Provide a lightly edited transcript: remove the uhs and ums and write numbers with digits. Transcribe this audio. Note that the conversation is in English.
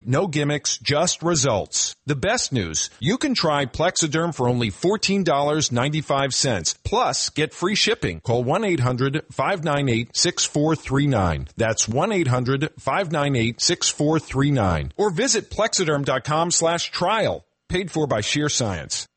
No gimmicks, just results. The best news, you can try Plexiderm for only $14.95. Plus, get free shipping. Call 1-800-598-6439. That's 1-800-598-6439. Or visit Plexiderm.com/trial. Paid for by Sheer Science.